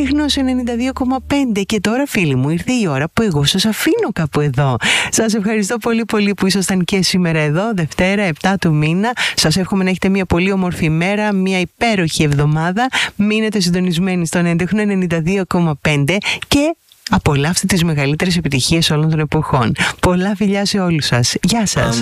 ίχνος 92,5. Και τώρα, φίλοι μου, ήρθε η ώρα που εγώ σας αφήνω κάπου εδώ. Σας ευχαριστώ πολύ πολύ που ήσασταν και σήμερα εδώ, Δευτέρα 7 του μήνα. Σας εύχομαι να έχετε μια πολύ όμορφη μέρα, μια υπέροχη εβδομάδα. Μείνετε συντονισμένοι στον έντεχνο 92,5 και απολαύστε τις μεγαλύτερες επιτυχίες όλων των εποχών. Πολλά φιλιά σε όλους σας. Γεια σας.